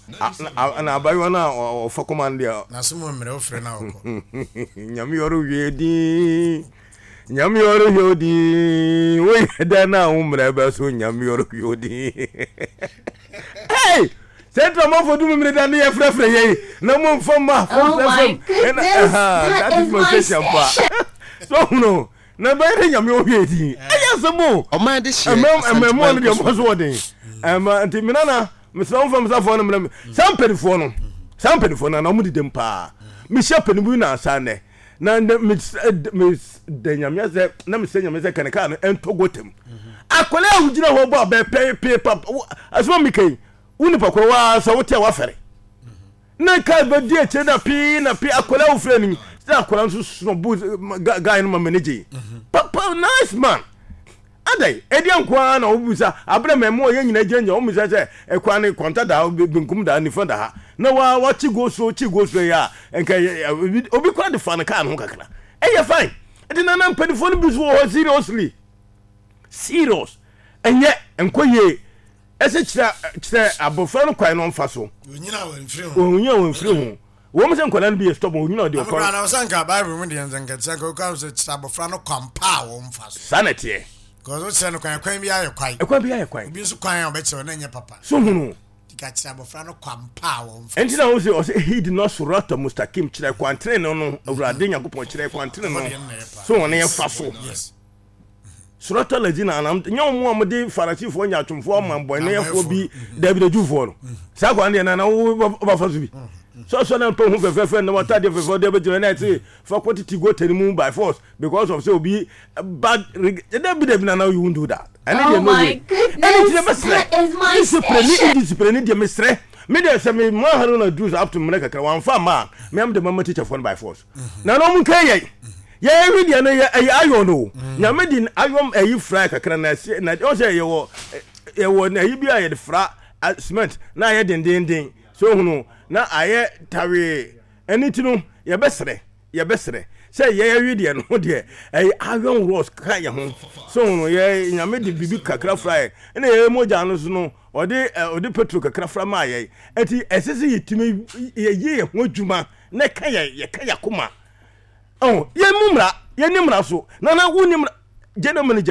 na abayo na ofa command dia na sumo mre ofre na okọ nyame yoro wiedi nyame yoro yodi we da na umre ba so nyame yoro yodi hey Central mo for do me da na ye frefre ye na mo mfom ma Oh my goodness, that is my question pa so no na ba ye nyame o wiedi ayasemo o man de share mo no de mo so wodin anti minana mesam fam safo no mena sampenifo no na mo de dem pa me shapeni bu na asane na me de nyame ze na me se nyame ze kaneka no entogotem akole ahugina ho bo be pe pap asoma mikai uni pa ko wa so wote wa fere na ka be die che na pi akole ahufre ni se akole nso no bu guy no manage papa nice man adai edian kwa na obusa abre memo ye nyina genja o misa se ekwa ne konta da binkum da ni fanda ha na wa chi go so ya enka obi kwa de fan ka no kakra eye fine edi na na mpanifo no biso ho serious enye enkoye ese kira abofra no kwan no mfa so onyina wa mfiri ho wo mse nkola no bi stop onyina de okwa na sanka bible mu de nzanka sanka ka so kira abofra no kwampa wo mfa so sanete Because what's the kwan bi aye kwan. Ekwan bi aye kwan. Bi so kwan a obekye na nye papa. So hunu. Tika kira abofra no kwampa wo mfa. Enti na wo say he did not surata mustakim kira kwantre no awurade nyakopon kira kwantre no. So won ye fa so. Yes. Surata lagina anam nyawo mo de farasifo nya atwomfo amambo ne yefo bi David Jufo no. Sa kwan de na wo ba fa so bi. So na to hu fefe na wata de fefe de be na say for quantity go tell mu by force because of say obi bad David na now you won't do that. Oh my goodness, that is my discipline de mesre me de say me ma haru na do up to me kakra wan fa ma me am de mama teacher for by force na no mu kai ye read ya na ye ayo no nya me din ayo ayi fry kakra na o say ye wo na yi bi aye de fra cement na ye den so hunu na aye tawe enitinu ye besre say ye read ya no de ayo rose kai ye ho so hunu ye nya me de bibi kakra fry na ye moja no so no odi petro kakra fra ma ye enti esese yitimi ye ho djuma na ka ye kuma oh ye nimra so na wonimra general manager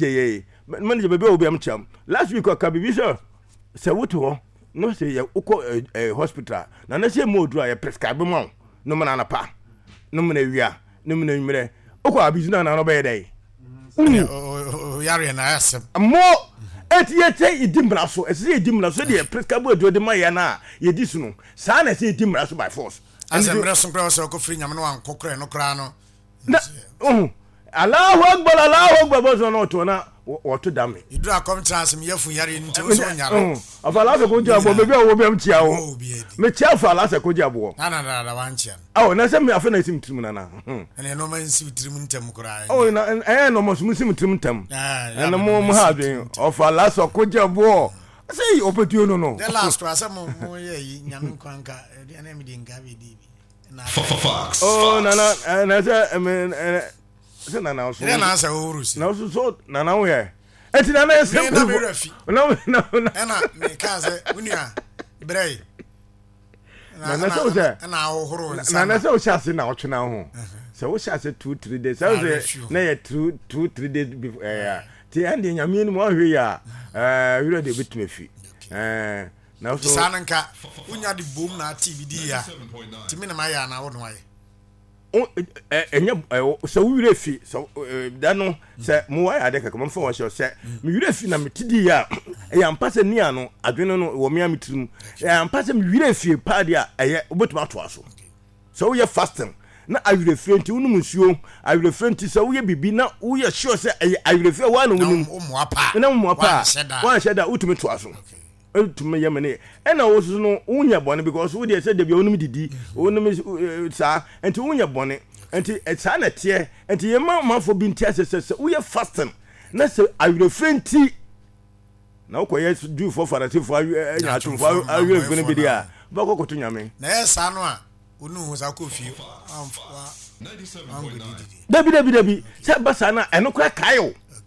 ye bebe obi am cham last week ka bibi se woto ho no se ye uko hospital na se modu a ye prescribe mo no mana na pa no mana wia no mana nwire uko abizuna na no be dey yare na asem mo eti ye che idimra so ese ye idimra so de prescribe odu de ma ye na ye disu no sa na se idimra so by force asem reso kra so ko free nyam no an kokre no kra no Allahu akbar bozo no to na woto dame idu akom trans me yafun yare nti so nyaro afala se ko jabo bebe owo bem tia wo me tia afala se ko jabo na wanchia na se me afa na sim tirim na ene no man sim tirim ntam kura na no mo sim tirim ntam na mo ha dwen afala se ko jabo say opetuo no the last was mo ye nyame kwanka ene me de nka be di Fox. na se na na so na sa orusi na so na na wo ye enti na na se na me rafi na na me ka se unia brei na so se na ohoro na so chase na otwena ho se wo chase 2-3 days so se na ye 2-3 days before ti ande nyame ni mo ahwe ya wiro de bitmefi na so sananka unya de bom na TVD ya ti me na ma ya na wo no aye enya so wire fi so dano se mo wa ya de kaka mo fo wo se me wire fi na metidi ya ya mpase ni ano adwene no wo me amitirim ya mpase me wire fi pa dia eye obetuma to aso so we fasting na awire fi enti unum nsuo awire fi enti so we bibi na we sure se awire fi wa no unum na mo apa wa sheda utumi to aso to yemene ena wo so no unya bone because wo dey say dey onum didi onum sa enti unya bone enti sa na tie enti yema manfo bi ntia se wo ye fasting na se awire frenti na wo koye do for farati for anya atumfo awire frenti bi dia ba ko koto nyame na e sa no a onu hu sa ko fi dabi se ba sa na eno kwa kayo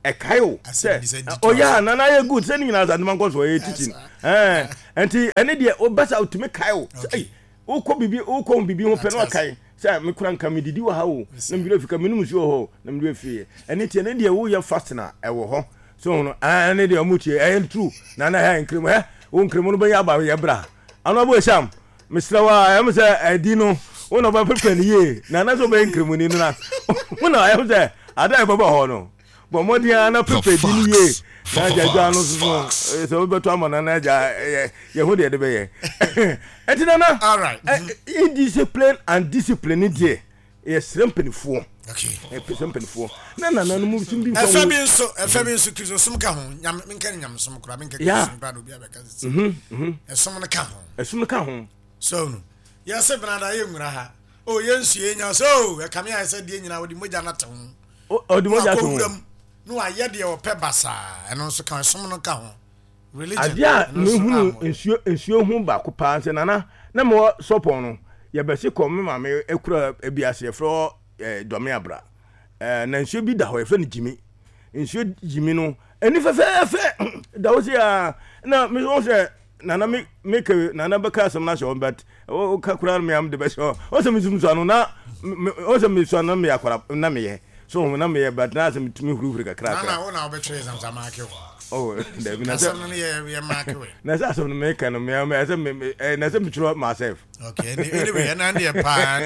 kayo say oh yeah na na good say ni na za man cause we teaching enti ene de o basa utime kayo say ukọ bibi ho pe no kai say me kura nka me didi wa ha o na me fika me num so ho na me fie ene tie ene de wo ye fast na ewo ho so no ene de omutie true na ha nkrem wo nkrem no be ya ba ye bra ano bo sham Mr. Wa am say edi no wona ba pepe ni ye na so be nkrem ni no na wona am say ada baba ho no bo modia na pepe di ni ye na jaja no so so be to amana na ja ye ho de be ye etina na all right indiscipline and discipline die yes rempenifo okay rempenifo na no mu sim bi fo efa bi so kizo sum ka ho nyam menkan nyam sum kura menkan sum ba do bia be ka sisi esum na ka ho so no ya se brada ye nwura ha o ye nsue nya so e kam ya se die nyina wodi moja na te ho o di moja to ho no aye de o pe basa eno so kan esum no ka ho religion adia no hunu nsuo hu ba ko pa nse na mo sopon no ye be se kom ma me ekura ebiase fro dome abra na nsuo bi da ho e fe ni jimi nsuo jimi no eni fe da wo se na me so se nana make nana baka some na show but o ka kura me am de be show o se mi zum so no na o se mi so na me yakora na me ye so na me but na se mi tumi huru kakra na wona obetwe zamzama ake oh there be na some no ye mark we na sa some me kan me na se mi tro myself okay anyway na ndie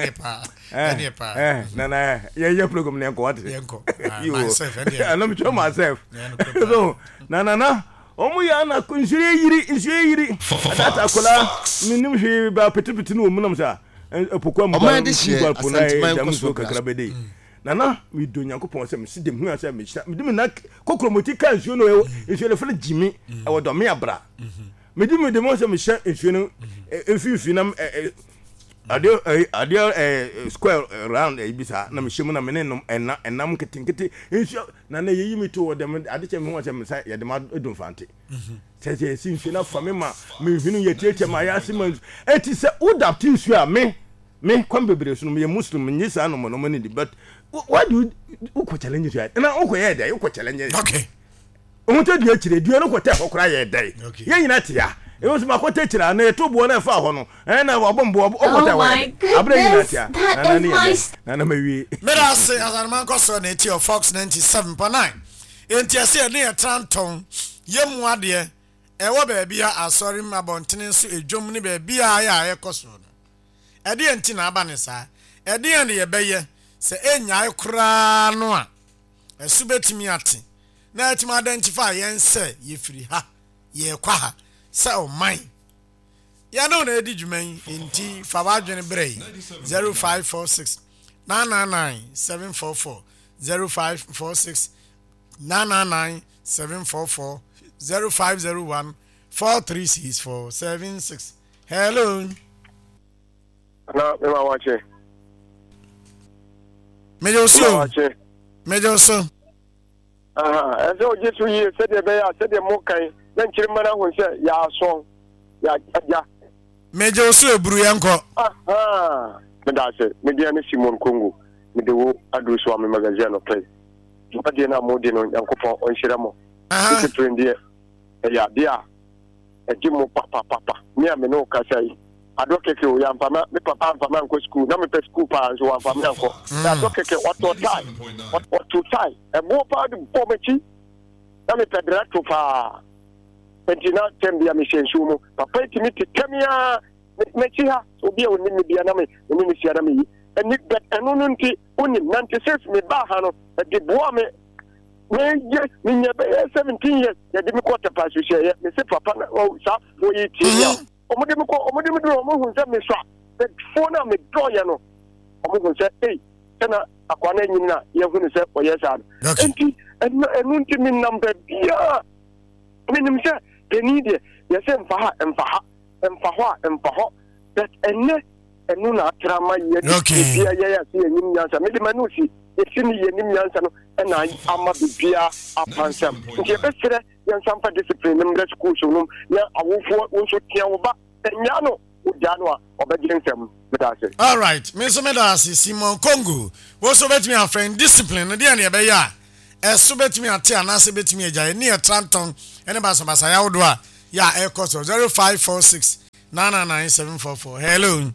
pa na ye program ne ko what myself and me tro myself so na omu ya na kunsure yiri data kola minim hwe ba petipeti no omu nam sa epokwa mu ba po na jam so kakra bede na mi do Nyankopon se me sidem hu asa me hira me na kokromoti kan nsuo no nsuo le fele jimi e wo do me abra me de mo se me hia nsuo no efifi na adio square round bisa na me him na me ne enam ketinkete nsuo na yeyi mi to dem ade che me ho se me sa ye dem adum fante se sinfi na fa me ma me hinu ye tietie ma ya se man eti se udapti nsuo a me kwam bebre so no me muslim nyi sa no mo no ni but why do you challenge you na o ko ye dey o challenge okay o to di akire di no ko te okura ye dey ye nyina te ya e wo ma ko te kira na to bo na fa ho no na wo bombo o ko te wa abre nyina te ya na mawie mera se azarman ko so na ti of Fox 97.9 enti ase ne tranton yemu ade e wo ba bia asori mabontene so edwom ne ba bia ya ekoso no ade enti na aba ne sa ade ne ye beye se enya kura no a esubetimi ate na etima identify yense ye firi ha ye kwa ha se o man ya no na edi djuman enti fa ba dwene brei 0546 999 744 0546 999 744 0501 436 476 hello na me ma wache Mejo so ese o jesu yi se de be ya se de mo kan na nkiri mana ho se ya so ya ja Mejo so eburu yanko me da se me dia ne Simon Kongo me de wo adu so am magazine no play ba de na mo de no Yankopon on hira mo se trend ya dia e ji mo papa me am no ka sai adokeke o ya mfama me papa mfama nko school na me pe school pa so wa mfama nko na adokeke wato tai e mo pa de pomechi na me pe director pa pentina tembia me shensu mo papa timi tetemia me chi ha obi o ni me bia na me ni sia na me eni bet enu no nti oni 96 me ba ha no de boa me ye nya be 17 years ya de me quarter pass so share me se papa na o sa o yi ti ya omode me do omo hunse me so the phone na me do ya no omo hunse tena akwana nyin na ye hunu se o yes an enti enu nti min number bia minim se peni de ye se mfa ho that enu na trama ye bia ye ya se nyin nyansa me de manusi esini ye nim nyansa no na ama bibia apansam nke be sere yan sampa discipline mre school so no ya awofo wonso tia wo ba enya no ujano a obediensem medase all right me so medase Simon Kongo wo so bet me a friend discipline de na be ya Eso betimi ate anase betimi agya ne Tranton ene basabasa ya wodo a ya ekoso 0546 999 Hello.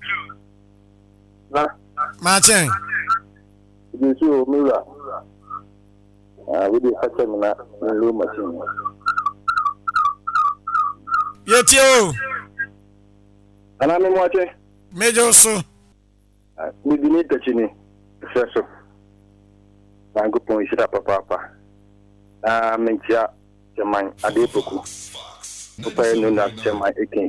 Martin. Jesu Mura. We dey catch me na low machine. Yetio. Ana me moche. Mejo so. We be need touching so. Bango pon shira papa. Mentia German Adepoku. Papa no na German against.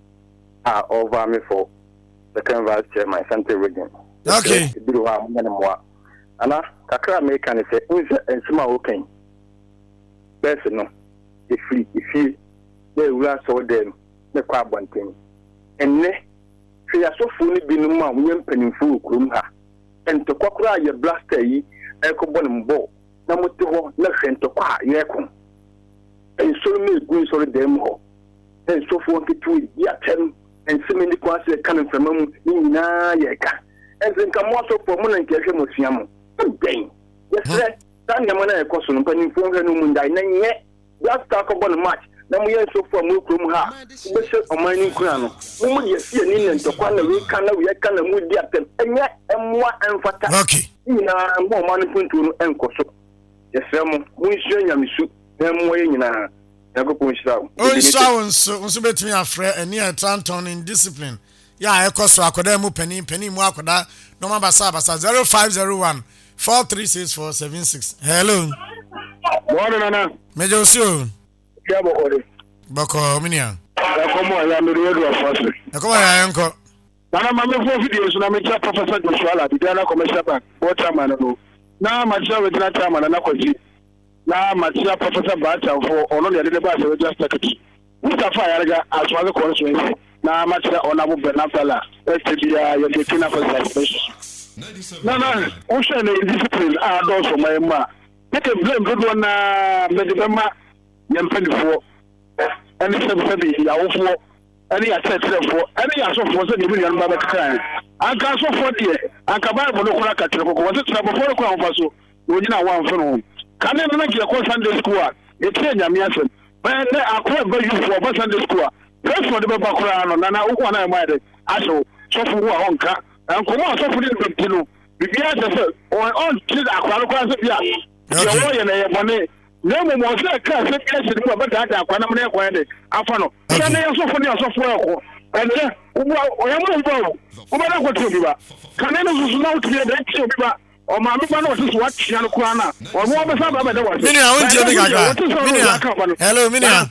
Over me for second vice chairman Sante region. Okay. Biru ha mo ana kakra me kan say unse ensima wokan. Best no. If they were so them the kwa bonten. Enne hwe asofo ni binum a wo mpanimfo okurum ha. Ento kwakra ye blaster yi ekobon mbo na mote ho na hwento kwa yeko. Enso me gu so dem ho. Enso fo nketu ya tem ensimi ni kwa se kan mfamamu ni nyina yeka. Enso nka mo so po mo na nkehwe mo fiam. Ben. Yes, tan ya mo na ekoso no mpanimfo hwe no mu ndai na nye. Last akobon match na mo yen so for mo krom ha be se omani kura no mo ye fie ni ntokwa na we kan na we kan na mu di atem enye emwa emfata Okay. Ina mo mani puntu no enkoso yesemo mo nsu anyamisu na mo ye nyina na go ponshira Onso betimi afre ene Tranton in discipline ya ekoso akoda mu pani mu akoda no mabasa 0501 436476 Hello. Morning nana Mejo so. Yabo ore. Bako minia. Komo ya mi radio afase. Ekoba ya yanko. Nana mame fo video so na me cha Professor Joshua la bi na commercial bank. Waterman no. Na ma cha we na chairman na kwaji. Na ma cha Professor Bacha fo ono ne de ba se just secretary. Mustafa Yarga aswa ko so yin. Na ma cha Honorable Benafala. STBA ya de kina for service. Na o she ne discipline a do so my ma. Make blame do na me de ma yempanifo ani sebi ya wofo ani ya tetrefo ani ya sofo se de bi yan ba kan anka sofo de anka bible no kora ka tere ko wo se tere before ko anfa so wo nyina wa anfa no kan ne na kire ko Sunday school a e tie nyame asem ne akwa ba yufo ba Sunday school a first de ba kora no na wo na ma de aso sofo wo a onka anko mo sofo de bi no bibia se on tiri akwa ko se bia ya wo ye na ye bone Nemo mo se ka se kese ni ba da akwa na mne kwa de afa no na ne yosofo ni yosofo ko ene ubu oyamo ubu uba na kwatu bi ba kana no susu na utie de ti obi ba o ma mi ba na otisu wa tia no kwa na o mo be sa ba da wa Minia unti bi gaga Minia Hello Minia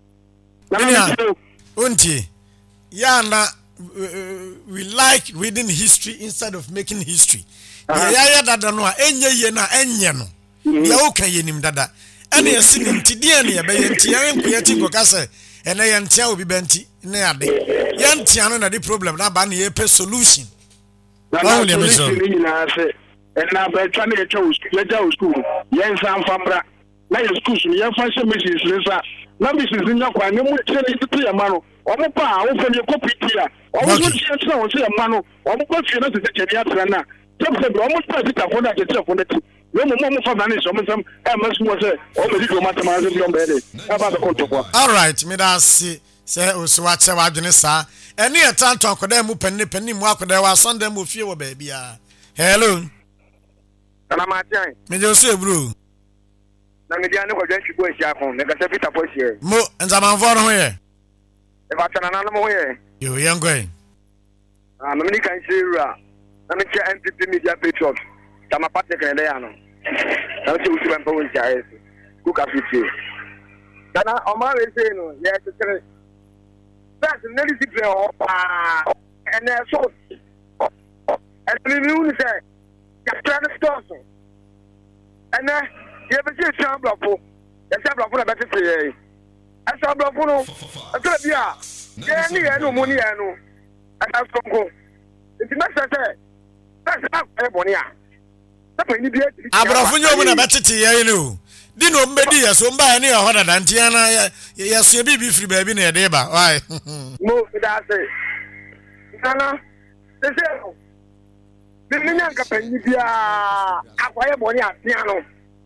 unti ya na we like reading history instead of making history ya dada no a enye ye na enye no ya o kan ye nim dada ene yesi ni ntidie ne ye be ye ntia nko ye ti ko kase ene ye ntia obi benti ne ade ye ntia no na the problem na ba na ye pe solution na le meso ni na se ena ba twa na ye twa school ye nsan famra na ye school ni ye fa she machines nsa na machines nya kwa ne mu tire ni tire ya ma no o mo pa wo fa ni copy tia o mo so tire tire wo se ya ma no o mo ko tire na se tire ya tire na tebe o mo pa ti ta fo na tire fo na ti no mo fa na ni so mo sam e ma su mo se o me di do mata ma se bi o be de e ba ko to kwa all right me da se osuwa che wa dwene sa ene e tanto akoda mu penni mu akoda wa Sunday mu fie wo ba bia hello ana ma tian me je so ebru na me dia ne ko dwan shibo ehia kon me ka se Peter Poshie mo nzamanfo no ho ye e ba tana na mo ye yo yengwe me ni kan shira na me cha NPP media patriot tama party kan de ya no na se uti ban pa won cha ese ku ka fitie dana o ma we say no ye tere that ne discipline o pa and so and me uni say ya try to stop and ye be say chambrafo ya chambrafo na better say e chambrafo no e tell bia ye ni ye no mo ni ye no ata sonko it makes sense that's e boni a abrafo nyo na betete ye no di no mbedi ye so mba ne ye ho dada ntia na ye so bibi firi ba bi na ye de ba why mo da say nana se se ni nyanka panyi bia akwaye boni atia no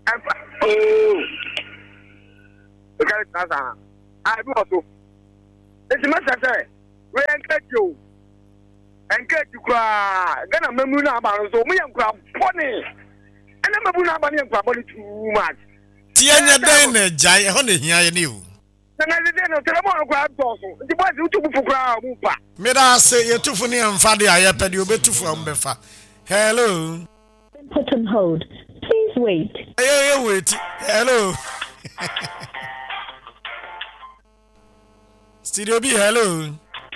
Oh. Okay, Tasa. I do also. It's a matter. We encourage you. Encourage you. Gonna memuna about so me and grab pony. And I'm a bunny and grab too much. Tianya den jai honey here you. And I didn't tell them grab also. The boys who took for grab. Meda say you too funny and fadi I ped you betu from befa. Hello. Put on hold. Please wait. Hey, wait. Hello. Studio B, hello.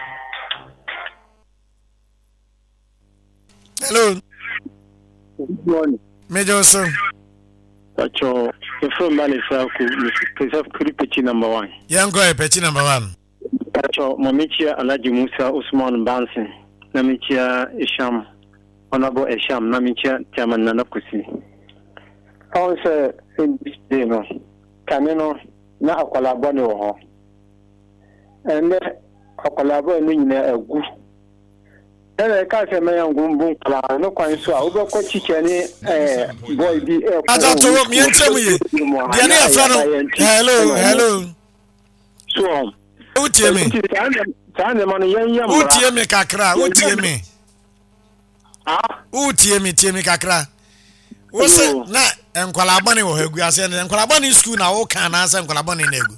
Hello. Good morning. Major son. Pacho, the phone man is preserve Kuripichi number 1. Young guy, Petty number 1. Pacho, Mamichia Alaji Musa Usman Bansin, Namichia Isham, Honorable Isham, Namichia Chairman Nanakusi. Also, in this day, no, Camino, na Akwalabani or and Akwalabo in a good. And I can't say my young boom, no quite so. I'll go coach any boy be a. I don't know me and tell me. Hello. So, who tell me? Who tell me, Kakra? Who tell me? Who tell me, Kakra? What's it? Na and Kwalabani or Hegu, and Kwalabani school now can answer Kwalabani Negu.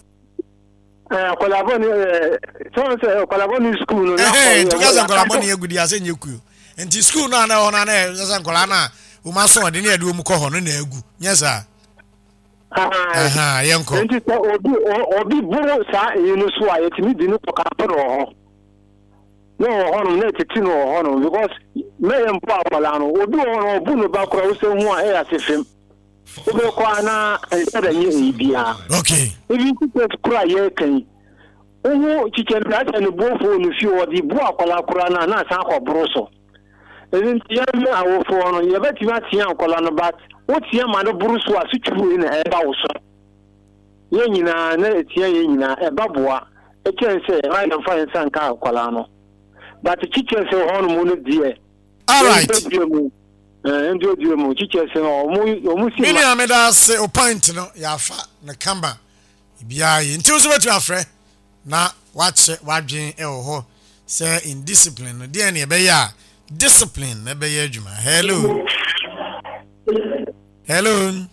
Kwalabani school. Hey, together Kwalabani Hegu, I send you. And the school now on an air, Kwalana, who must want any do Mukohon and Egu. Yes, sir. Young co. Obi Buru, sir, you know, so I didn't talk about. No, on Netino honor because Mayam Papalano would do on Bunu Bakro, so more air as if him. Ubekwana and said a year. Okay. If you could cry, you can. Oh, chicken rat and the both on you or the Buakola Kurana, not Sanko Broso. Isn't the our phone? You bet you not see Colana, but what's your mother Bruce was situated in a house? Yenina, Netia, a babua. I can't say, I don't find Sanka Colano. But the chicken say on moon dear. All right. And you chicken say almost. Many say a point, no, Yafa, Nakamba. Bia, until what you are afraid. Now, watch it, watching ho. Say in discipline, dear near discipline, never Juma. Hello. Hello.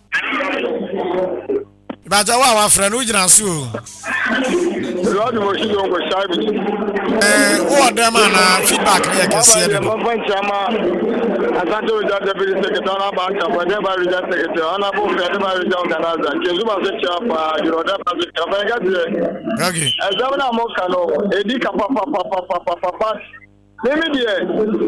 But our friend, who you Lord was you over Simon. What them and feedback I can see them. I can't do that. The British Secretary about whatever rejected it. Honorable Federal Organizer. Kizuma Secretary, you know, that was the Okay. As I'm a Mokano, Edika Papa. Maybe dear,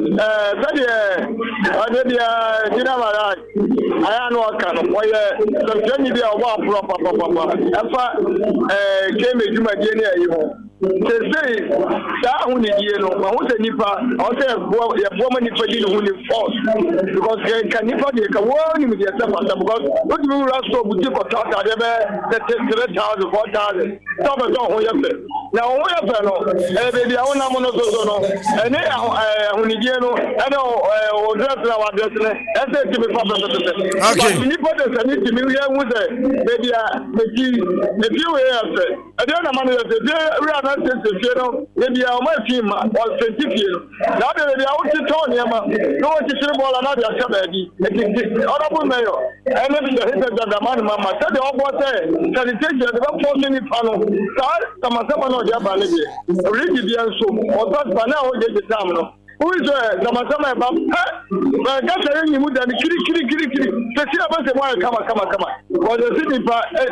Dinamara, I know a can. Why, some journey be a war papa. Came a Juma Genia. Say, that only you know, I was a nipper, I'll say a woman if I didn't win it force. Because can nipper take a warning with yourself because what you will also would give a talk at the 3,000, 4,000. Stop at all, now, what happened? Baby, I want to know, and when you know, I know, dress our dress, and say to me, Papa. Okay, you put us and need to be here with it. Maybe a few years. I don't know, we are not sensitive, maybe our my team was sensitive. Now, they are out to Tony, no one to see ball another Saturday. Honorable Mayor, and maybe the head of the man, Mamma said the opposite say, sanitation, the forcing it panel. Some of them really be so, or that banana will get the time. Who is Zamasama about? But that's a young mood and kiri. The Sina come. Was the city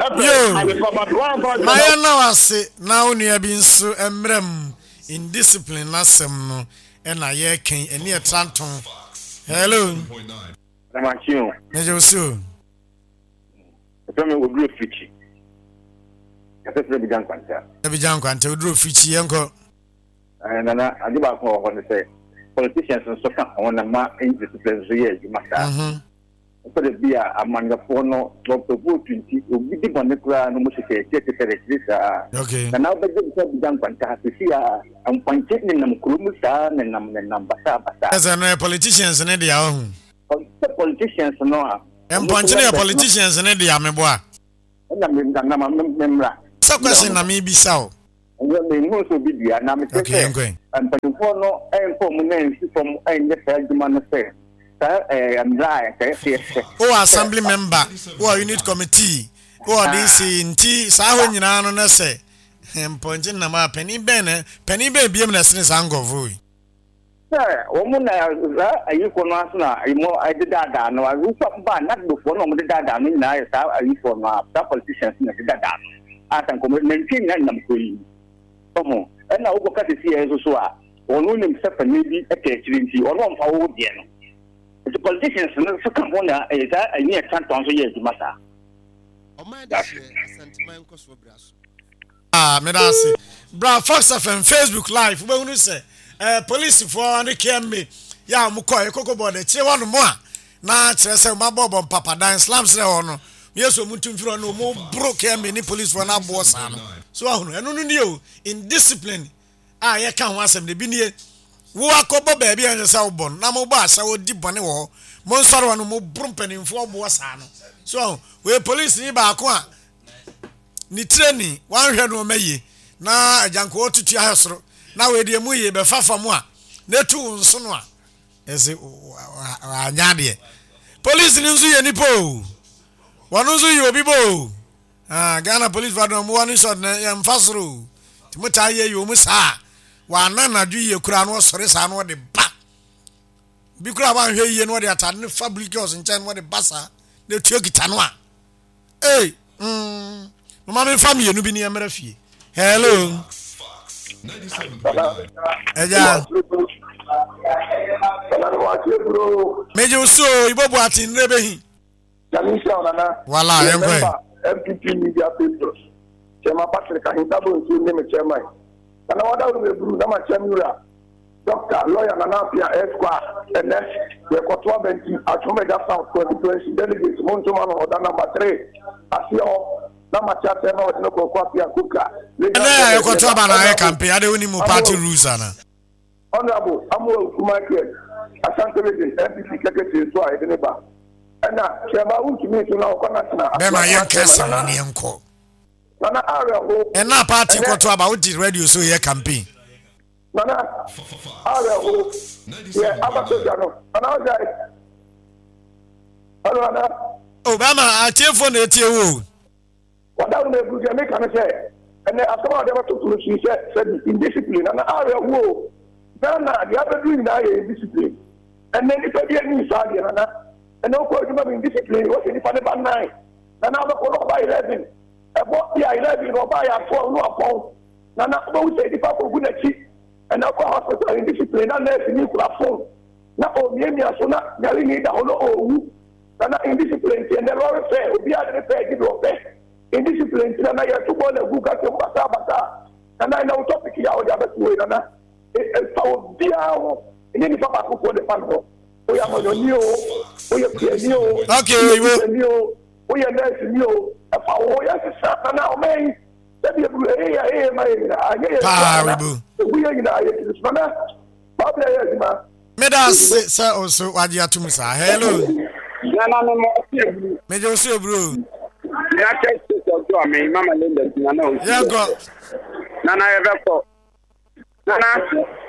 I know, say, now near being so emblem in discipline, Nassam, and I can and near Tranton. Hello, Major soon. The family will grow fishy. Every junk until drew Fitchy uncle. And I do about what to say. Politicians and so on a mark in discipline, you must have. But it be among the four no Dr. Wood, will be deep on the ground, no music, okay. And now the young fantastic here, I'm pointing in them Krumusan and number. As I know politicians and any own. Politicians, no. Emponchine politicians ne dia meboa. Na memra. So question na me bisa o. Me hu so bibia na me teke. Okay. Ampanfo no enfom na ensi fom enye sa adwuma no se. Sa amdra ka O assembly member, o unit committee, o DC nti sa ho nyina no na se. Emponchine na ma pani be biem na sene sangovo. Woman, I for no asna, I did that. No, I will stop by not before no did that. I for no politicians in the data. I can maintain them free. Come and now look at the CS so or no himself and maybe a catching or one for old yen. The politicians so come on is that I near 10,000 years matter. Medasi. Bra Fox FM Facebook Live. When you say police for and came me. Ya mukoy koko bode che wonu mo a na kire se mabobo papa dan slams re hono yeso mutumfiro no mo broke me ni police for na bo sa no so ahono eno no o indiscipline ye kan ho asem de bi nie wo akobo ba bia nse sa wo bon na mo ba sa wo di bone wo mo nsoro wono mo brumpanimfo bo sa no so we police ni ba ko a ni training wan hwe no maye na ajanko otutu ahesoro na we de mu ye be fafa mu a na tu nso no a eze anyade police ni nso ye nipo wonu nso ye obi bo Ghana police vadon mu wonu shot na ye mfasoro timuta ye yo mu sa wa nana dwu ye kura no sore sa no de ba bi kura ba hwe ye no de atade ne fabric os nchen no de basa na tu kita no a no ma me fam ye no bi ni emra fie hello 97.9. Eja. Meje uso ibobu ati nrebehi. Jamisha onana. Wala yenkwe. MPP media papers. Chema Patrick Ahintabo nso ne chairman. Kana wada we buru na ma chamura. Doctor lawyer Nana Pia Esquire and we kotwa benti Achomeda South 2020 delegates Montuma no order number 3. Asio na ma cha tema wadino kwa Pia Kuka. Na e kotwa ba na e campaign ade woni mu party rules ana. Honorable Amu Kumake Asante Lady MPP keke so a edeba. Na chema untimi so na okona na. Be ma yen kesa na ne enko. Nana Areho. E na party kotwa ba udi radio so ye campaign. Nana Areho. Yeah, abato jano. Nana ojai. Hello Nana. Oh, Bama atiefo na etie wo. Wada na ebu je make am say. And asoma de bato to she said indiscipline Nana Areho. Nana the other doing na indiscipline. And then if you any side Nana. And no ko you indiscipline what in the ban 9. Nana ko by 11. About the 11 or by a 4 no upon. Nana go say the papa go na chi. And now hospital indiscipline na nurse ni kula phone. Na o miemi asona yali ni da hono owu. Na indiscipline and the lord say obi ade pay give o pay. Indiscipline na ya to ball egu ka tem bata. Na topic ya o ja betu na. E tawo bia o. Ni papa ko ko de panko. O ya mo ni o. O ya pie ni o. Okay, ni o. O ya nurse ni o. E fa o ya se na o mai. Sabi ebu e mai na. Paribu. We are united. Meda say also waji atumisa. Hello. Nana no mo. Meje oso bro. Ya test to me mama Linda nana o. Ya go. Nana ebeko. Nana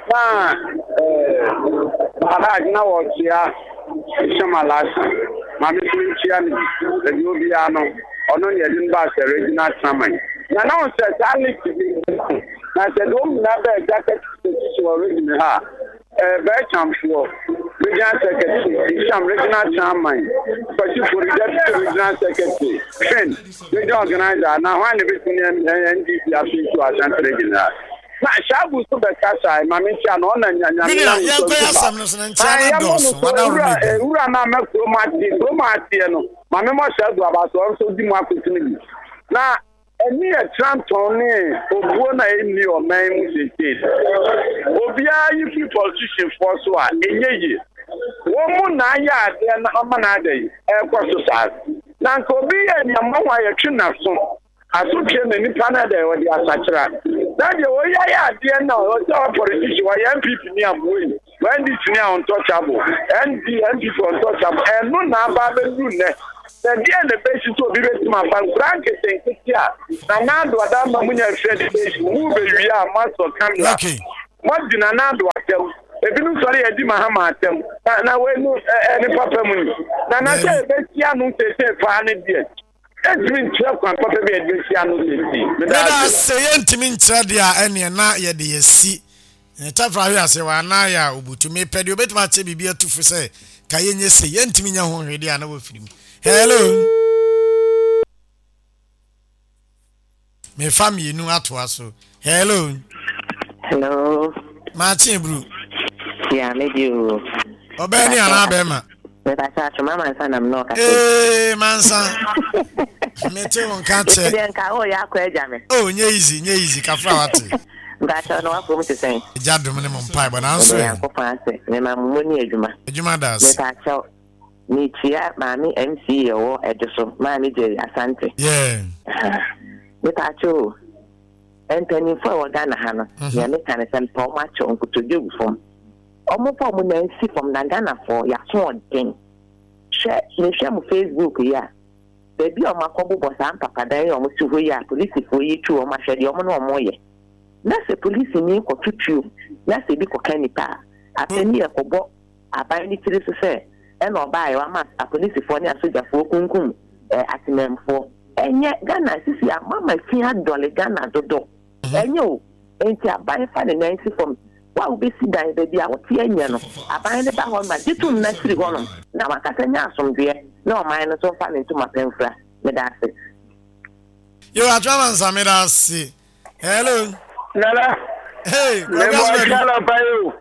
na wo chia shomala. Mami chia ni. E yo bia no. Ono ye din ba se regional chairman. Nana o se Alex na se do na be jacket position original ha very champion regional secretary sham regional chairman but you for deputy regional secretary friend regional organizer na one between NDP affiliate to Ashanti regional na shabu so be kasa mama ntia no na nyanya na yanko ya sam no na ntia na dos wada ura na makro mati no mama mo shabu abaso so di mu akotini na any a Tranton obuo na eni o man mu state obia you politician for so a enyeyi wo mu na ya ade na ama na ade e kwaso sa na nko obi ya ni amawa ya twina so asotwe na nipa na ade wo di asachira na de wo ya ade na o so politician wa MPP ni amoyi when this is untouchable NP for untouchable and no number be ne the the basis to be with my bank think here na do adam munya free who be we are master camera Okay. what did na do atem ebinu sorry edi mahama atem na we no any papa mu na say be tia no say fa ne die entimi ntia kwan papa be edi tia no say Neda say ntimi ntra dia ene na ye de yesi. Tafra hwe ase wa na ya obutumi pede obetuma che bibia atufu say ka yenye say ntimi nya ho hwede ana wo firim. Hello. Me family nu atoa so. Hello. Hello. Martin bro. Yeah, me do. Obeni ana bema. Me ta cha mama sana mno ka. Mansa. Me te won ka che. Bien ka o ya kwa eja me. Oh, nye easy ka fra wate. Ngacho no afọ m te sen. Jadum ne mo mpai but answer. Ya ko fa se. Me ma mu ni adwuma. Adwuma Me das. ta cha ni tia ma mi MC yo edoso. Ma mi je Asante. Yeah. Me ta cha o. Enteni fo wa Ghana ha no. Ya me kan se mpa ma cha onkutodu fom. Omo fo mu na nsi fom na Ghana fo ya so den. Share mu Facebook ya. Baby o makobo bosa mpapadan o mo si ho ya police fo yi tu o ma hwede o mo no mo ye. Na se police ni ko tutu na se bi ko kanipa ateni e ko bo aban ni tiri so se e no ba e wa ma police fo ni asoja fo kunkum atimemfo enye Ghana sisi mama fi adole Ghana dodo enye o enti aban fa ne nansi fom wa obi si dan be bia wo ti enye no aban ne ba ho ma ditum na siri ho no na makasa nya asomdwe na o man no so fa ne ntuma pemfra me da se Yo atwa samira si. Hello. nana Hey, me mo chala pa yo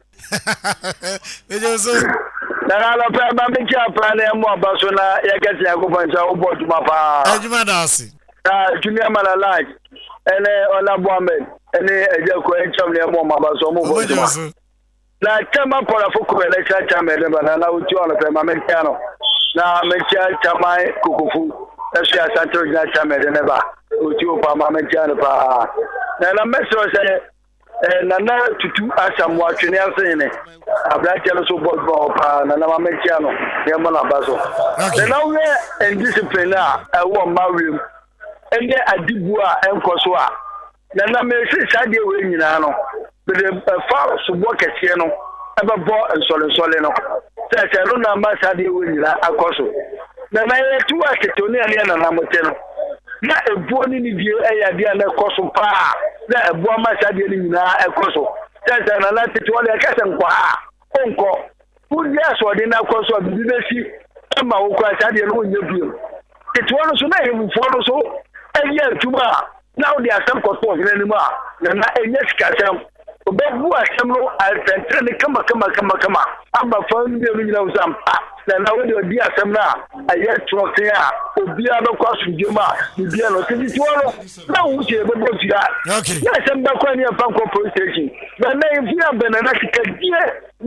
Ejoso. nana la pa ba me cha pa ne mo abaso na ya kati ya ko pancha o bot ma pa Adwuma das. junior malala ene ona Mohammed ene eje ko encham ne mo abaso mo bot ma Ejoso. na chama pora foko ele cha chama ele bana na uti ona pe ma mekano na mecha chama kukufu esi asantro na chama ele ne ba uti o pa ma mekano pa na mesro se na tutu asamu atwene asene abrache no so bot pa na ma mekano ne mo na baso na we indiscipline a wo mawem ende adibu a enkoso a na me se sade we nyina no the far subo kese no ebebo nsole no se no na ambassador we nyira akoso na yetu aketoni ani na mote no na ebuo ni ni die eyade na koso pa na ebuo ambassador ni nyina akoso se na tete wale akase nkwa onko udia so de na koso bi besi ma wo kwa ambassador no nyebio tete wono so na hemfo no so eye tuma na wo de asem koto ni mu a na enye sikasem obabu asemro altentrene kama amba fandi no nyina usampa na wo de odi asem na aye trote a obi abekwa sujema bibia no titi woro na wo che bebo tira Okay. na asem ba kwa ni afa ko police station na ifia bena na tikadie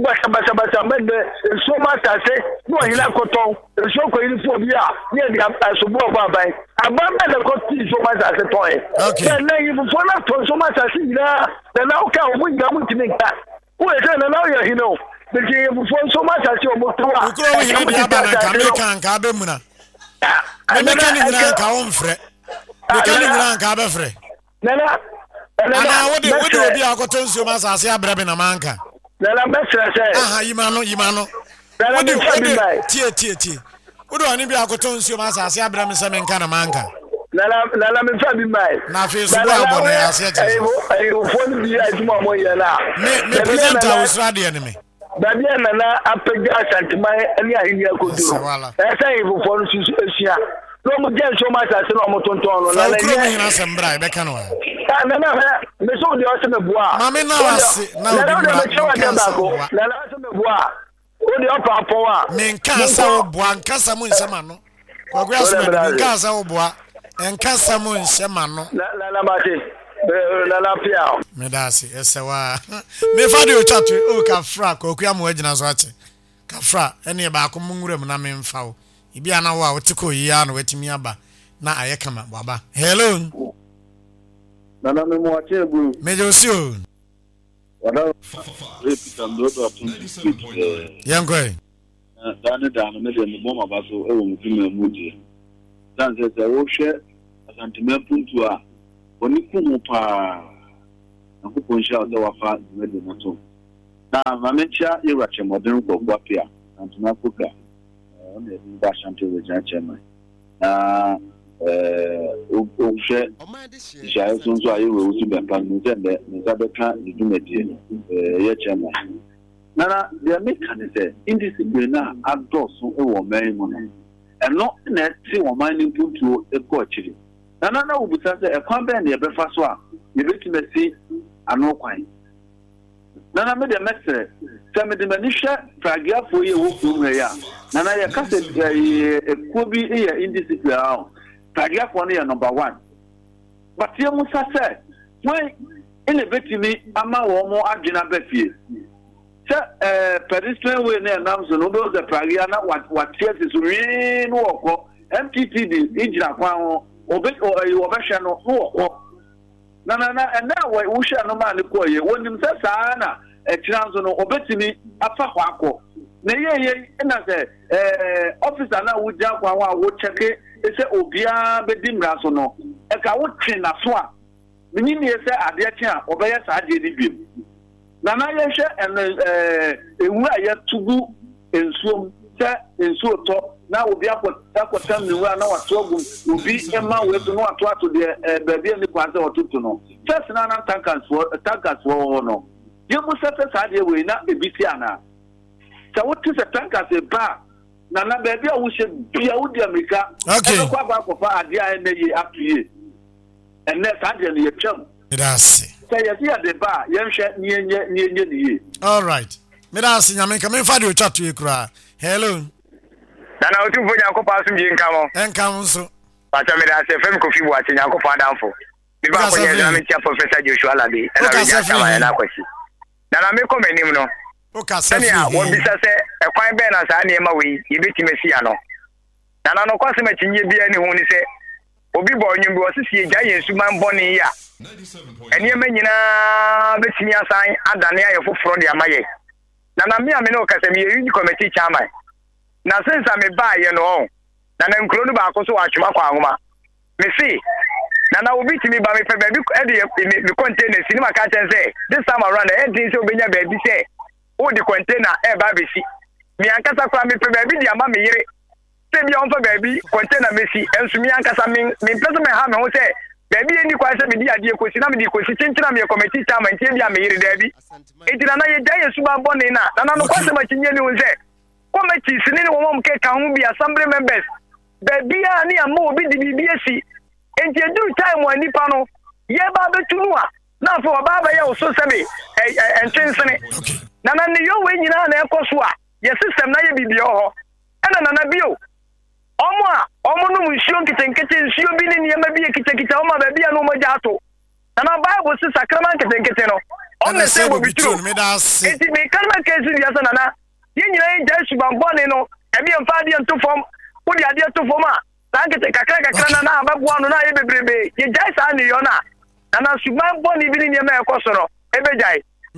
basa mende so mata se no hila koton so ko iri fo bia ni e asobo ba ban abamba na ko ti so mata se toy Okay. na yifu fo na to so mata se ira na o ka o mu nga mu timinka o e se na o ya hino de ke yifu fo so mata se o mo to a Ukro we hiri bia ba na ka American ka be mu na. American ni na ka on frɛ. American ni na ka be frɛ. nana Ana wo de obi akoto nsuo ma asase abrebe na manka. nana mesra se Aha yimano. nana Wo de bai tie. Wo de oni bi akoto nsuo ma asase abrebe se menka na manka. nana me fa bi mai Na fe so bo abo na ya se je. ai o fo ni bi ajuma mo ye na Me presenter Australia ni me. babi nana apega santiman ani ahini akoduro esa ibu fo no susu esia no mo je so ma sa se no mo tonton no Na ukro me hina sembra be ka no. nana me so de o se me boa Ma me na wase na obi nana me chewa de bra. bako nana se me boa o de opa apon a Me nkasa wo boa nkasa mu nsema no. Kwagua so me nkasa wo boa. Nkasa mu nsema no. nana mate nana pia Me da se esewa. Me fa de o chatwe o ka fra ko okua mo agina so ache. Ka fra ene ba ko munwura mu na me mfa wo. Ibi ana wo a wotiko yi ya na watimi aba na aye kama baba. Hello. nana me mo ache bu Me jo si o. wada from the other street. Young guy. Down maybe a bomb about so moody. Dan says, I will share as anti-mapping to her. When you come up, I hope we shall do our father made in at all. Now, Mamencha, you watch a modern Gopia, and to Napuka. Only dash until the gentleman. Shall soon so I will to be a plan with them, Zabeka, the Dumeti, Yachama. Nana, they are making indiscipline outdoors so over many money. And not in that see or mining put to a coach. Nana will be such a company a breakfast one. You bet me see a no quine. Nana made a message. Some of the Manisha, Pragia for you who here. Nana, your cousin, a Kobe here indiscipline. Pragia for year number one. But you must say, why in a bit to me, I'm more agina betty. Pedestrian way near Namson, although the Pragiana, what tears is rain walk, MTT, engine or bit or your version of walk. No, and now we shall no man call you when himself, Sana, a chance on obetini, a fahwako. Nay, and I say, officer now would jump while I would check it, it's a Obia Bedim Rasono, a cow train a swap. Meaning, yes, I dear chair, obey us, I did it. Nana yesha and we are yet to go in swim in so top. Now will be up with them we are now at Togum will be a man with no to the baby and the quarter or two to know. First Nana tankers for no. You must set us idea we not a Bisiana. So what is a tankers a bar? Nana baby I wish be out the America. Okay. Idea and up to you. And that's idea your chum. That's the bar, near. All right. Midas, I mean, come in for you chat to you cry. Hello. Nana otu fo nyanko pa so mbi nka mo. Enka mo so. Pacha me da se fem kofi bu ati nyanko pa danfo. Bi ba ko nya na me tia Professor Joshua Labi. E na we ja kama na kwachi. Nana me ko menim no. O ka se fi. Wo bi sa se e kwan be na sa na e ma we yi betime sia no. Nana no kwase ma chinye bia ni hu ni se obi bo onyu bi o sisi e ja yesu man boni ya. Eni e nyina betimi asan adane aye foforo de amaye. Nana me ame no ka se me yi committee chairman. Na since I'm a buy, no, Nana Nkulu Bako so watch my Kwanguma. Me see, Nana will beat me by me for baby the container cinema catch and say, this time around the ending so be baby say, oh, the container, baby see. Me and Casa me for baby, dear mammy, say beyond for baby, container missy, and to me and Casa me person my hammer who say, baby, any question with the idea, question, I'm the question, I'm your committee time and tell me, Debbie. It is another day, super bonina, and I'm not question much in you say. Committee, sending a woman can be assembly members. Baby, I need a more big BBSC. And you do time when Nipano, yeah, Baba Tunua. Now for a Baba, so Sabi, and Chancellor. Nana, you win in an Ekoswa. Your system, now you be your and another bill. Omo, Shun Kitchen, she will be in the Yamabi Kitama, baby, and Omajato. And our Bible says Sacramento Kitchen. On the same will be true. It may come a case in Yasanana. You just born in no, and me and Fadi and two form, put the idea to form. Thank you, Kakana, but one and I baby. You just are Niona, and I should not born even in your Mercosoro. Every day.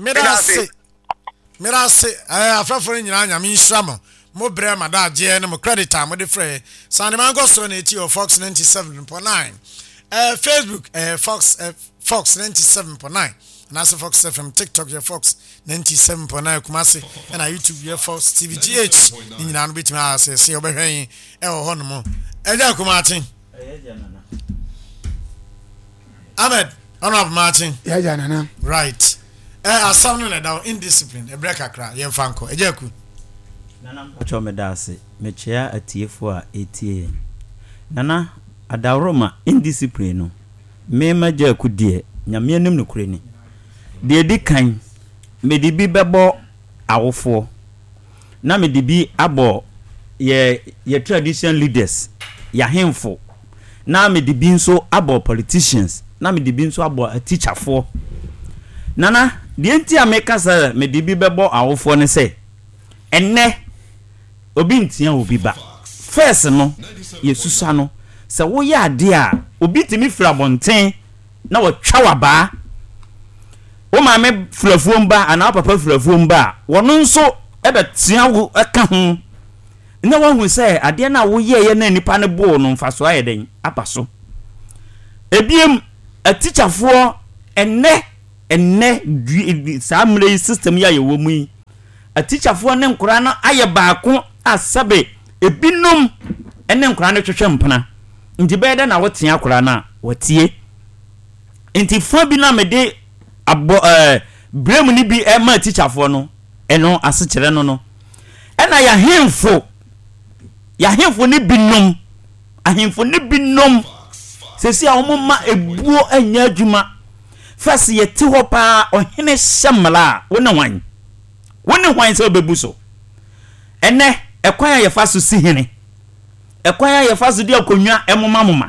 Mirase, I have for in Yanya, me summer. More brema da JN, more credit time with the fray. Sandy Mangos on AT Fox 97.9. Facebook, Fox 97.9. And as a Fox FM, TikTok, your Fox 97.9 Kumasi, and our YouTube, your Fox TVGH. In an bit, I say, over here, Honomo. Eja Kumartin. Ahmed, Honorable Martin. Yeah, right. A sound now indiscipline, a break a cry, young Franco, Ejaku. Nana, Chomedasi, Mechia a TF4 ATA. Nana, a Daroma indiscipline. Mema Jaku dear, Yamianum Nukreni. De di kan me di bi bebo awofo na me di bi abo ye tradition leaders ya hemfo na me di bi nso abo politicians na me di bi nso abo a teacher fo nana de enti ameka sa me di bi bebo awofo ne se enne obi ntia obi ba first no yesusa no se wo ya ade a obi timi fra bonten na wo twa waba wo maame furafuom ba ana papa furafuom ba wono nso ebetia wo aka ho na wo hu se ade na wo ye na nipa ne bo no mfa so ayeden apaso ebiem a teacher for enne samre system ya yewo mu yi a teacher for ne nkura na aye baako asabe ebinom enne nkura ne twetwe mpana nti bede na wotia akura na wotie nti fa bi na mede abo brem ni bi e ma teacher for no eno ase kire no ena ya hemfo ni binom ahemfo ni binom sesi a omma ebuo anya adwuma first yete ho pa ohene hyamala wone hwan se obebuso ene ekwan ya yefaso si hene ekwan ya yefaso di akonwa emoma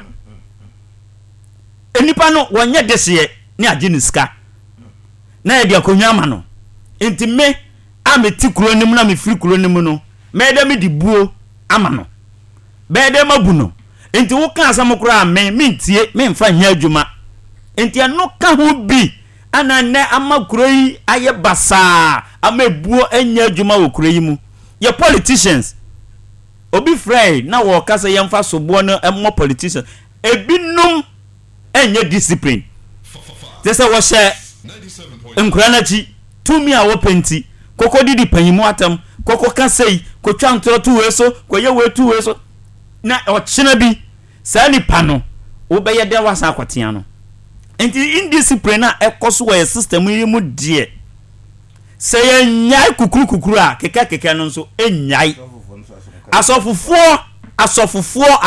enipa no wonye dese ni aginiska na di akonwa ma no enti me ameti kuro nim na me firi kuro nim no mede me di buo ama no bede mabu no enti wo kan asam kura me ntie me mfa nya adwuma enti eno ka ho bi ana ne ama kuro yi aye basa ama ebuo anya adwuma wo kuro yi mu ye politicians obi frey na wo kasa ye mfa sobo no emo politicians ebinum anya discipline tese wo hye nkura na chi tumi a wo penti koko didi panyimu atam koko kasei ko twantro tu weso ko ye we tu weso na ochina bi sa ni pano wo be ye de wasa akotea no enti indiscipline na ekoso we system yi mu die se ye nyai kukuru a keke no nso enyai asofufuo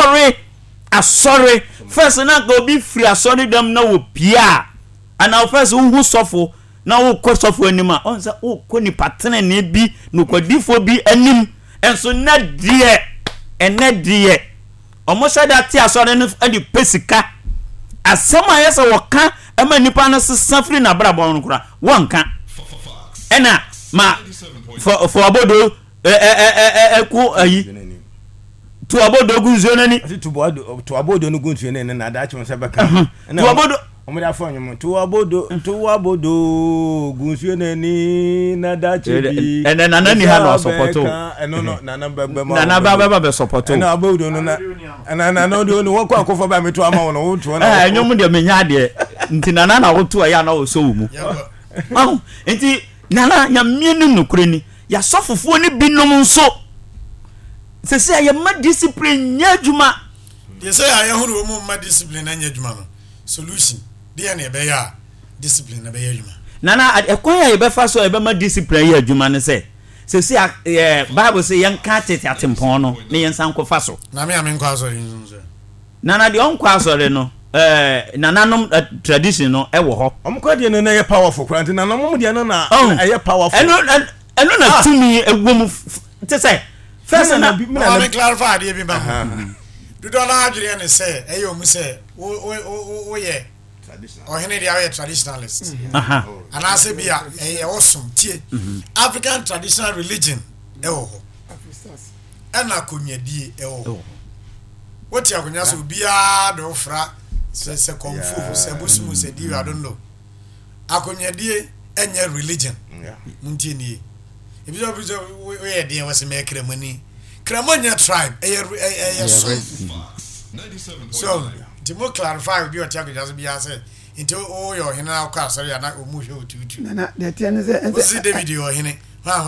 asore first na go bi free asore dem na wo pia ana first wo sofo na wo kwesofo anima onza wo koni patene ne bi no kwadifo bi anim enso na die omo sada ti asore no adi pesika asema yesa woka ama nipa no sesafri na brabo no kura wonka ena ma for abodo ku ayi tu abodo gunzo nani tu abodo no gunzo nani na da chi baka tu abodo omuri afonyo tu abodo gunzo nani na da chi bi na nani ha no support no na baba be support na abodo no na no do no wako akofo ba metu ama wono wo tu na enyom de menya de nti na wo tu ya na wo so wo mu nti nana nya mienu nukure ni ya sofufuo ni binom nso sese ya ma discipline nya adwuma de se ya huru mo ma discipline anya adwuma no solution de na be ya discipline na be ya adwuma nana ekwan ya be fa so e be ma discipline ya adwuma ne se sese bible say yan ka tete atempon no ne yan san ko fa so na me amen kwa so nso nana de on kwa so re no nananom tradition no e wo ho omko de no na ye powerful kwanti nananom de no na ye powerful eno na tumi egwom te say first na me clarify de bi ba do do na adwire ne say e yo mu say wo ye traditional o hene dia ye traditionalist ana se bia e awesome tie African traditional religion e wo ho ana kunyadie e wo ho woti akonya so bia do fra se konfufu se busumu se di I don't know akonyadie enye religion muntie ni ebizo we dey was me kremani kremanya tribe so to clarify bi o ti akonya so bia se into yo hina akwa sorry na omuhwe otutu na de tiene se David yo hine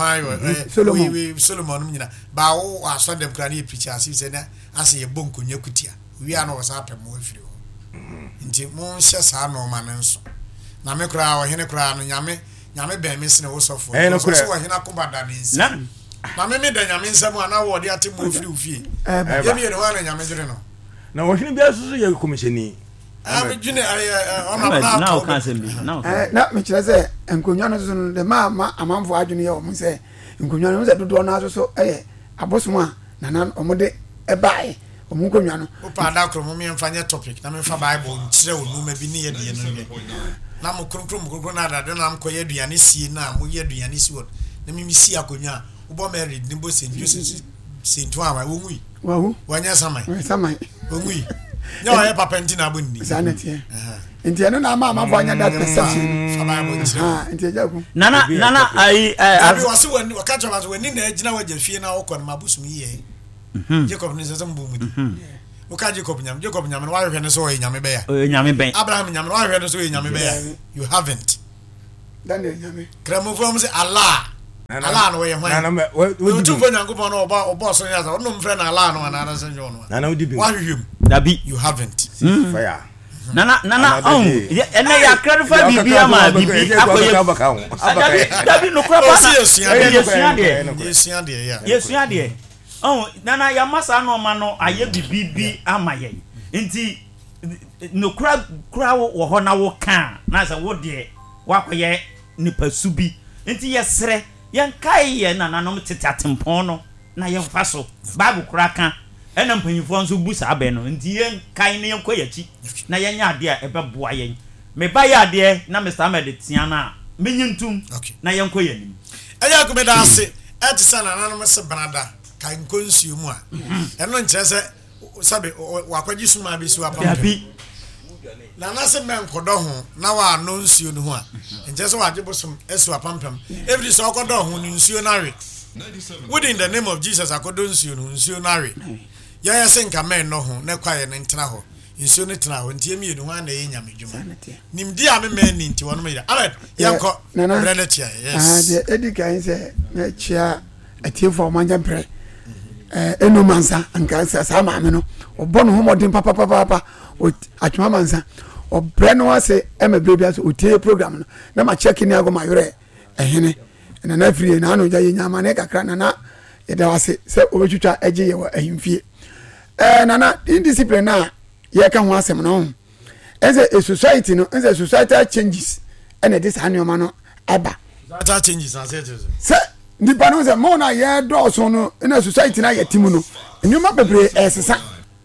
Solomon nyina ba wo aso dem kra na preach as se na ase ye bonkonya kutia wi ana wo sa pem wo afiri nti mo hye sa no ma nenso na me kra wo hene kra no nyame be me sene wo sofo so wo hene akobada nensi na me da nyame nsam ana wo de ate mo afiri ufie ye me no ana nyame jere no na wo hene bia so ye komisheni abijune na ka sembi na me kire se enkonwa no so no de ma amanfo adwene ye o mo se enkonwa no se dodo na so abosoma na omode ebae omunkonwa no opa da kro mo me mfanya topic na me fa bible nkire onu ma bi ne ye de no na mo kronkron na da na am koye aduane sie na mo ye aduane si won na me si akonwa ubo married ni bo St. Joseph St. Wama wo ngui wahu wanya samai samai wo ngui nya wa papa nti na bonni sanete nti eno na ama amafo anya that perception nti ejaku nana ai abi wase wani wakacho bazo wani na agina waje fie na okọ na mabusum yiye Jacob ni sese mbu mudi uka Jacob nyam no wa hwe ne so o nyame be ya nyame ben Abraham nyam no wa hwe ne so o nyame be ya you haven't Daniel nyame kramo from say Allah no we hwan we tu fo nyankopon no oba so nya so no mfre na Allah no na na so nyo no nana odi bi wa hwehwem dabi you haven't fire nana ene ya clarify bibi ama bibi akoye dabi no kura bana yesua de yesua de nana ya masa no ma no aye bibi ama ye nti no kura wo ho na wo kan na say wo de wakoye nipa subi nti yesre yen kai ye nana no tete atempon no na ye fa so bible kura kan ena mpanyifo nso busa abe no nti yen kai ne yenko yachi na yenya ade a ebeboa yen me ba ya ade na Mr. Ahmed tiana menyintum na yenko yanim eya ko meda ase eti sana nana no se banada kai nkonsuo mu a eno nkyere se sabe wakwaji suma be si wapam na na se men kodo ho na wa no nsuo no ho a nkyere se waje bosum esi wapampam every so kodo ho no nsuo nare within the name of Jesus akodo nsuo nare ya se nka men no ho na kwaye ne ntena ho nsuo ne tena ho ntie mienu ho na ye nyame dwuma nimdi a me men ni nti wono me ya Ahmed yanko relatia yes de edika se na chia atiefo manja pre eno mansa anka sa maame no obono ho modin papa atwa mansa obre no ase emebrebi ase otie program no na ma check ni ago mayore ehene na free na anu ja nyama ne kakra na yeda wase se obetwitwa age ye wa ahimfie nana indiscipline na ye ka ho asem no a society no a societal changes and this annual no aba that changes na se nipa no se mo na ye do so no in a society na ye timu no nyuma bebre esesa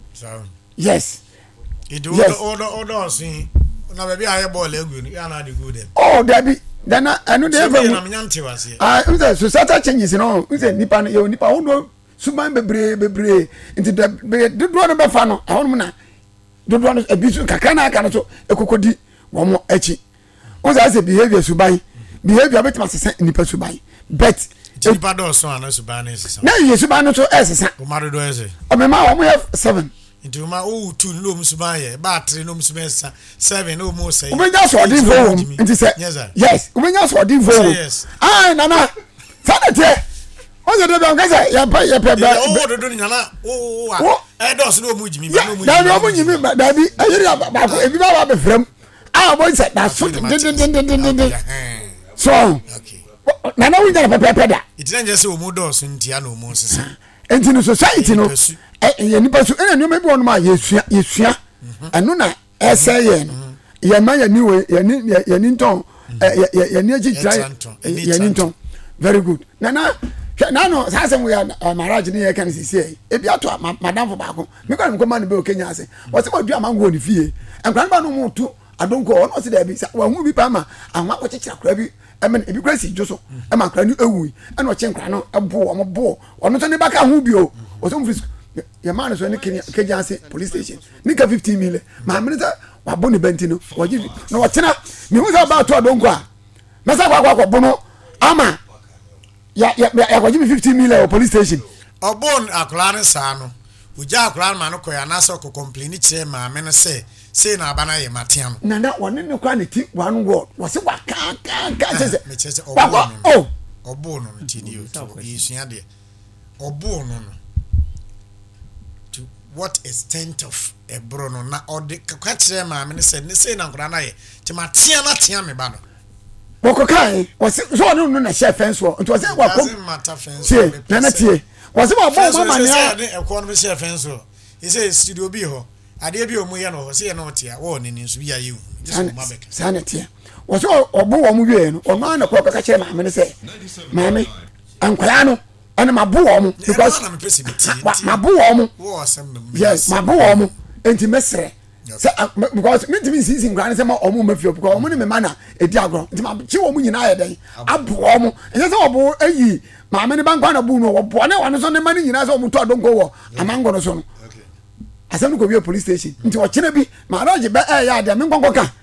yes it order sin na baby aye ball egu ni ya na dey go there oh dabi dana anu dey for na mnyante wase a societal changes no nipa no ye nipa wo suban bebre nti do no be fa no ahon na do no abisu kakana aka no so ekokodi wo mo achi on say behavior suban behavior betima sese nipa suban bet nipa do so ana suban na sese na ye suban no so esesa o ma do ese o me ma wo mo 7 nti o ma o 2 no mo suban ye ba 3 no mo suban 7 no mo say o be nya so din for nti say yes o be nya so din for ah nana sanete ozo de be ngasa ya pa o do nyana o dos no mu jimi ba no mu da no mu jimi ba da bi ayiri ba ko ebi ba be frem ah boy say da so din so nana we jara pepe da itina nje se o mu dos ntia no mu sesa enti no society no ye nipa so ena no me bi won ma yesua anu na ese ye no ye ma ya niwe ye ni nton ye ni agi try ye ni nton very good nana no sasem we marriage ni ye kan sisi e bi ato madam fo ba ko me kwa me man be o Kenya ase wo se mo dua mango ni fie enkwan ba no mu tu adonko ono se da bi wa hu bi pa ma anwa ko chechira kra bi emen ebi kra si joso e ma kra ni ewu e no chenkra no ebo o mo bo ono so ne ba ka hu bi o so mo fris ye man so ni Kenya ase police station ni ka 15 million ma minister wa bo ni benti no wo ji no wo tena me hu sa ba to adonko a me sa kwa bo no ama ya kwa jimi 15 million police station obon aklane sa no uja aklane ma no ko ya na so ko complain che ma me no say na abana ye matiam nana woni ne kwa ne ti one word wose wa ka se me che obon no ti ni o yisua de obon no to what extent of a brono na ode kwa che ma me no say na nkura na ye ti matia na tia me ba no boko kai was so no na share fence wo nti was wa kom see na tie was wa bo mama ne e ko no share fence wo he say studio bi ho ade bi o mu ye no ho say no tie wo ni nsu bi aye hu sa na tie was obo wo mu wie no ono na ko ka kire ma me say mama ankwala no ana mabu wo mu because mabu wo mu yes mabu wo mu enti mesre because me timi sisi ngran se ma omo mafio because omo ne me mana edi agro nti ma chi wo mu nyina ya den abo omo enye se obo ayi ma me ne bankwa na bu no obo ne wane so ne mani nyina se omo to adonko wo amango no so no asem ko bi police station nti o kire bi ma raje be ya de me nkonko ka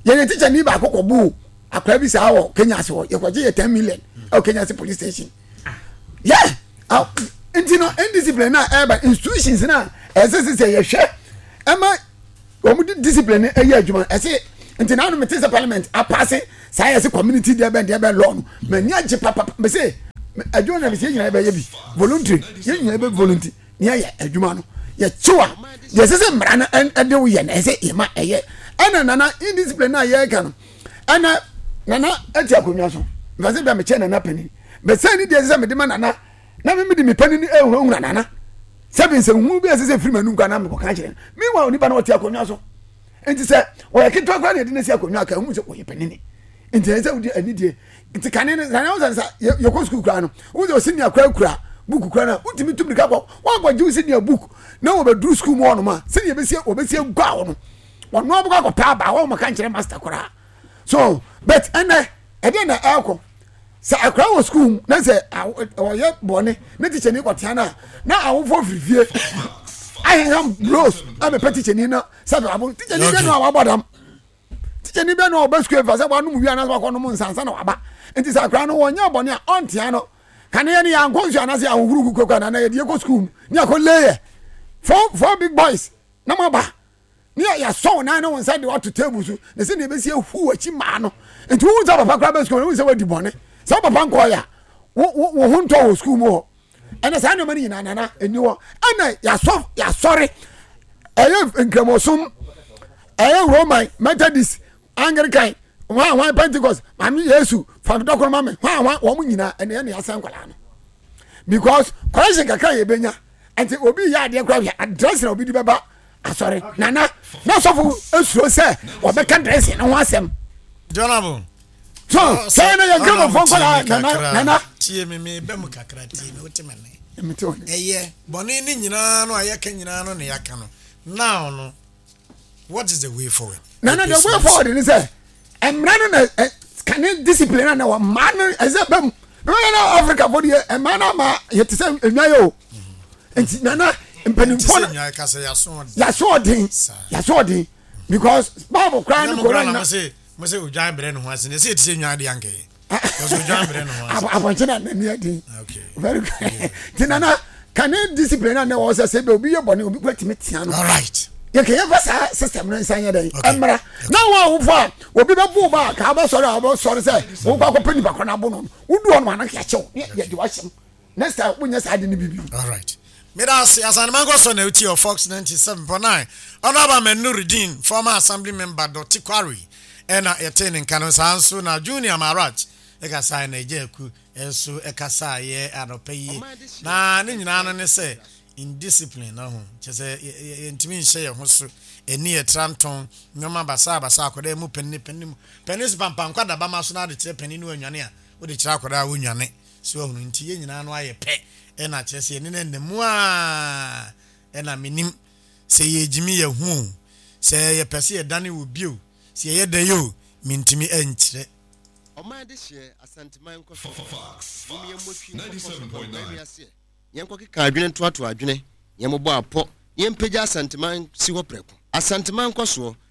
yɛn teacher ni ba akɔkɔ bu akora bi saa wɔ Kenya so yɛ kɔgye yɛ 10 million Kenya police station yeah nti no indiscipline na ɛba institutions na ɛsɛ sɛ yɛhwɛ ɛma wɔn discipline ɛyɛ adwuma ɛsɛ nti na no mete sɛ parliament apase saa yɛ sɛ community deɛ bɛ law no mɛ ni agye papa mɛ sɛ adwuma na mɛ sɛ yɛnyina bɛyɛ bi voluntary yɛnyina bɛ voluntary ni ayɛ adwuma no yɛ kyewa yɛ sɛ mmara no ɛde wo yɛ na ɛsɛ yɛma ɛyɛ ɛna nana indiscipline na yɛ ka no ɛna nana ɛte akonnwa so mɛ sɛ bɛ mɛ kyɛ nana panin mɛ sɛ ni deɛ sɛ mɛ de ma nana na me de me panin ni ehunhuna nana sɛbi nsɛ hu bi ɛsɛ sɛ firi manu nka na me kɔka kyerɛ me wa onipa na ɔte akonnwa so enti sɛ wɔyɛ ketewa kwa na de ne si akonnwa ka hu sɛ wɔyɛ panin enti ɛsɛ wodi anidie enti kane ne na wo sɛ yɛkɔ school kura no wo sɛ senior kura book kura na wotimi tum ka kɔ wa gye senior book na wo be duru school mo no ma senior obesie gua wo no wɔno abɔ kɔ pa ba wo maka kyerɛ master kura so but ɛnɛ ɛde na ɛkɔ sɛ akra wɔ school na sɛ ɔyɛ bɔne ne teacher ni kɔtea na awofo firifie aheham blows amepɛ teacher ni na sɛ abo teacher ni bɛ no awabɔdam teacher ni bɛ no ɔbɛ school fa sɛ wɔnom wi ana sɛ wɔkɔnom nsansa na waba nti sɛ akra no wɔnyɛ bɔne a ɔntea no kane yɛ ne yɛankɔ nsu ana sɛ ahohuru kukɔ na yɛde yɛkɔ school ne akɔ leye four big boys na maba ne yɛsɔw na ne wo nsa de wato table so ne sɛ ne yɛbɛsi ahu akyi maa no nti wo sɛ papa kora bɛ school ne wo sɛ wadi bɔne sɛ papa nkɔ ya wo ho ntɔ wɔ school mu hɔ ɛna saa nneɛma no nyinaa nana ɛni hɔ ɛna yɛasɔre ɛyɛ nkramosom ɛyɛ roman methodist anglican hwan pentecost maame yesu famidɔkoro ma me hwan wɔn nyinaa ɛna ɛna yɛasɛn nkɔlaa no because correction kakra yɛ bɛnya ɛnti obi yɛ adeɛ kora yɛ adresse na obi di bɛba asɔre nana na sɔfo esuro sɛ wɔbɛka dresse ne ho asɛm jonabo so sɛ na yɛ nkɛmɔ fɔ nkɔlaa nana tie me bɛ mu kakra tie me wote me ne ɛyɛ bɔne ne nyinaa no ayɛ ka nyinaa no ne yɛaka no now no what is the way forward nana the way forward ni sɛ mmara no na kane discipline na wɔ mmaa no ɛsɛ bɛm ɛmɛ na africa fo deɛ mmaa no ama yɛte sɛ enwaye o nti nana mpanimfoɔ no yɛasoɔden because bible kora no kora na mo se odwan brɛ no ho ase ne se ti se nwa de anke because odwan brɛ no ho ase abɔnche na ne adin very good tinana kane discipline na wɔ sɛ be obi yɛ bɔne obi kwatimi tia no all right yɛ ke yɛ fasa system no nsan yɛ dɛ ɛmra na wo awofo a obi bɛbo ba ka ba sɔre a ba sɔre sɛ wo kwa kɔpɛ nipa kɔ na bo no wodu ɔno ana ka kyɛw yɛ de wahyɛm next time wonya sa de ne bibi all right Midas Asanman Goso na uti of Fox 97.9 Honorable Menuruddin former assembly member Dr. Quarry ena yɛtene nka no saa nso na Junior Maraj ɛkasa na ejeku enso ɛkasa ye anɔpɛ yi na ne nyinaa no ne sɛ indiscipline na ho kyɛ sɛ yɛntimi nhyɛ yɛ ho so eni etranton nyoma basa akɔda mu penis pampan kwada ba ma so na de kyerɛ pani no anwane a wo de kyerɛ akɔda wo nwane so ahunu nti yɛ nyinaa no ayɛ pɛ ɛna kyerɛ sɛ ne nemu a ɛna menim sɛ yɛgyimi yɛ hu sɛ yɛpɛ sɛ yɛdane wo bio sɛ yɛyɛ da yo mentimi ɛnkyerɛ ɔman de hyɛ asanteman nkɔ Fox 97.9 yɛnkɔ keka adwene toato adwene yɛmobɔ apɔ yɛmpagya asanteman si hɔ prɛko asanteman nkɔ soɔ